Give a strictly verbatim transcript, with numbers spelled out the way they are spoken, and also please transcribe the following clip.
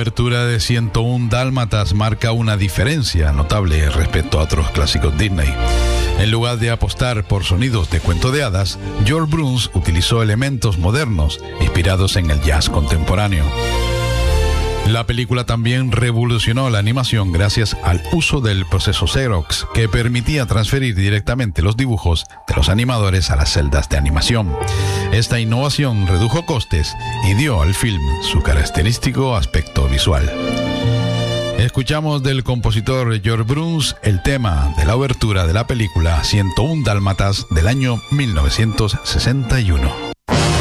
obertura de ciento uno Dálmatas marca una diferencia notable respecto a otros clásicos Disney. En lugar de apostar por sonidos de cuento de hadas, George Bruns utilizó elementos modernos inspirados en el jazz contemporáneo. La película también revolucionó la animación gracias al uso del proceso Xerox, que permitía transferir directamente los dibujos de los animadores a las celdas de animación. Esta innovación redujo costes y dio al film su característico aspecto visual. Escuchamos del compositor George Bruns el tema de la obertura de la película ciento uno Dálmatas del año mil novecientos sesenta y uno.